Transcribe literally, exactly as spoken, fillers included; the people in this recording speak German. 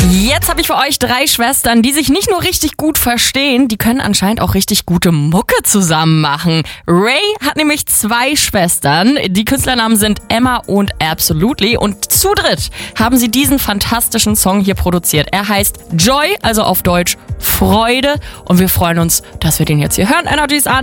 Jetzt habe ich für euch drei Schwestern, die sich nicht nur richtig gut verstehen, die können anscheinend auch richtig gute Mucke zusammen machen. Ray hat nämlich zwei Schwestern. Die Künstlernamen sind Emma und Absolutely. Und zu dritt haben sie diesen fantastischen Song hier produziert. Er heißt Joy, also auf Deutsch Freude. Und wir freuen uns, dass wir den jetzt hier hören. Energies an.